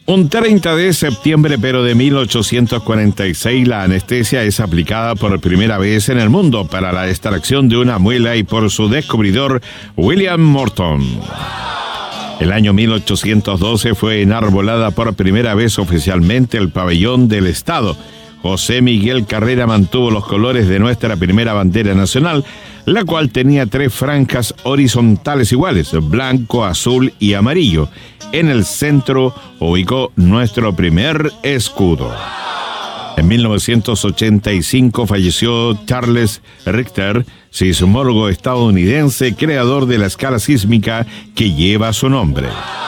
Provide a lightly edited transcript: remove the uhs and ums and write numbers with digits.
Un 30 de septiembre, pero de 1846, la anestesia es aplicada por primera vez en el mundo para la extracción de una muela y por su descubridor, William Morton. El año 1812 fue enarbolada por primera vez oficialmente el pabellón del Estado. José Miguel Carrera mantuvo los colores de nuestra primera bandera nacional, la cual tenía 3 franjas horizontales iguales, blanco, azul y amarillo. En el centro ubicó nuestro primer escudo. En 1985 falleció Charles Richter, sismólogo estadounidense, creador de la escala sísmica que lleva su nombre.